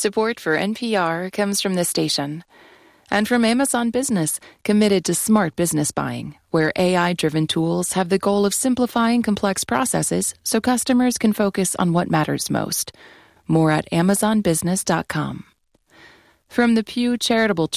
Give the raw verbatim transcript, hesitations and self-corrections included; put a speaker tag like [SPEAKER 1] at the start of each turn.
[SPEAKER 1] Support for N P R comes from this station and from Amazon Business, committed to smart business buying, where A I-driven tools have the goal of simplifying complex processes so customers can focus on what matters most. More at amazon business dot com. From the Pew Charitable